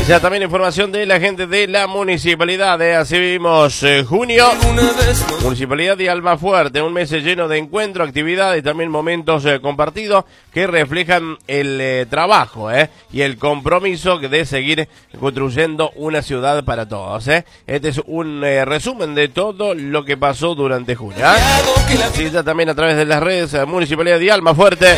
Ya también información de la gente de la municipalidad. Así vimos junio. Municipalidad de Almafuerte, un mes lleno de encuentros, actividades y también momentos compartidos que reflejan el trabajo y el compromiso de seguir construyendo una ciudad para todos. Este es un resumen de todo lo que pasó durante junio. Sí, ya también a través de las redes Municipalidad de Almafuerte.